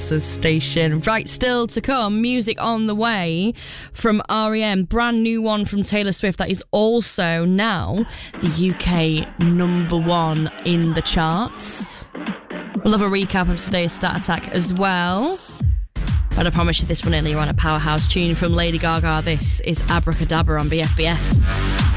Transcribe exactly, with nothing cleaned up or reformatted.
Pulse's station. Right, still to come, music on the way from R E M. Brand new one from Taylor Swift that is also now the U K number one in the charts. We'll have a recap of today's Stat Attack as well. But I promise you this one earlier on, a powerhouse tune from Lady Gaga. This is Abracadabra on B F B S.